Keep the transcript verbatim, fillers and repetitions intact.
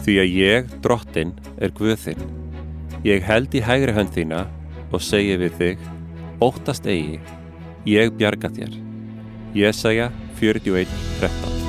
Því að ég, drottinn, er Guð þinn. Ég held í hægri hönd þína og segi við þig, óttast eigi, ég bjarga þér. Jesaja fjörutíu og eitt þrettán